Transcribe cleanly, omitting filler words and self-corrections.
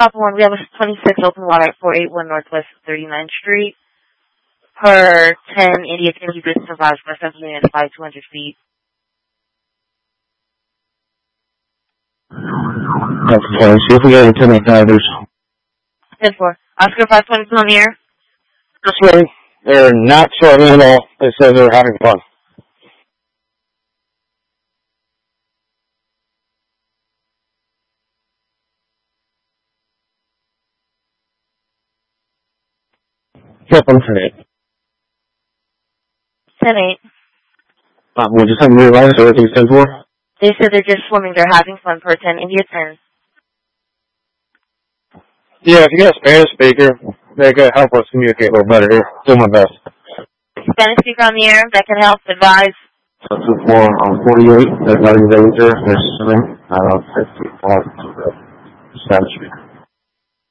Papa 1, we have a 26 open water at 481 Northwest 39th Street. Per 10, India can be business advised for assembly at 200 feet. Okay, see if we got any 10 divers. 10-4. Oscar 520 on the air. This way, they're not sweating at all. They said they're having fun. Yep, I'm 10-8. 10-8. We'll just have them realize everything's 10-4. They said they're just swimming. They're having fun. Per 10, India 10. Yeah, if you got a Spanish speaker, they could help us communicate a little better here. Do my best. Spanish speaker on the air that can help advise. 2-4 on 48. They're not in danger. They're swimming. 54. Spanish.